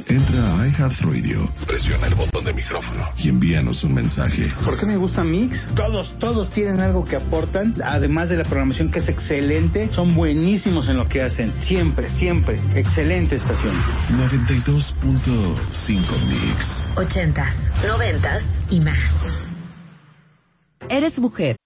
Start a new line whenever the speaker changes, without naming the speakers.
Entra a iHeartRadio, presiona el botón de micrófono y envíanos un mensaje.
¿Por qué me gusta Mix? Todos tienen algo que aportan, además de la programación que es excelente, son buenísimos en lo que hacen. Siempre, excelente estación.
92.5 Mix.
80s, 90s y más.
¿Eres mujer